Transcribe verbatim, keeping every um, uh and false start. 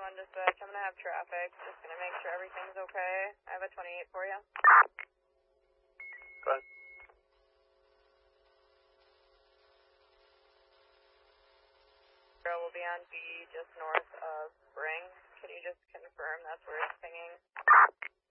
one dispatch. I'm gonna have traffic. Just gonna make sure everything's okay. I have a twenty-eight for you. Good. Zero will be on B just north of Spring. Can you just confirm that's where it's pinging?